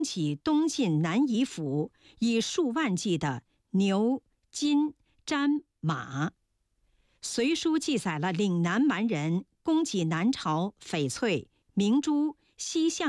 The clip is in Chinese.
起东晋南夷府，以数万计的牛、金、毡、马。隋书记载了岭南蛮人攻击南朝翡翠、明珠、西象